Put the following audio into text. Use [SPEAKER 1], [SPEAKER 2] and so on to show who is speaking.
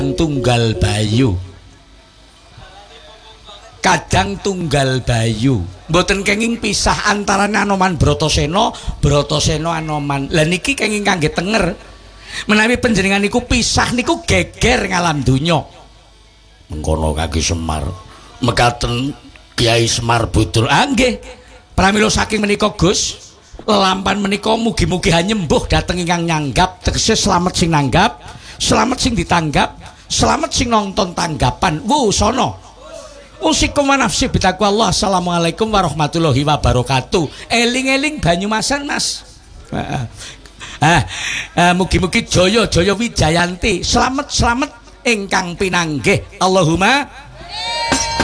[SPEAKER 1] tunggal bayu. Kadang tunggal bayu. Mboten kenging pisah antarane Anoman Bratasena, Bratasena Anoman. Lah niki kenging kangge tenger. Menawi panjenengan niku pisah niku geger ngalam donya. Mengkono kaki Semar. Mekaten Kyai Semar Budul. Ah nggih. Pramila saking menika Gus, lelampan menika mugi-mugi hanyembuh dhateng ingkang nyanggap, tegese slamet sing nanggap, slamet sing ditanggap, slamet sing nonton tanggapan. Wusana. Usikum wa nafsi bitaqwallah. Assalamualaikum warahmatullahi wabarakatuh. Eling-eling Banyumasan Mas. Mugi-mugi jaya-jaya Wijayanti, slamet-slamet ingkang pinanggih. Allahumma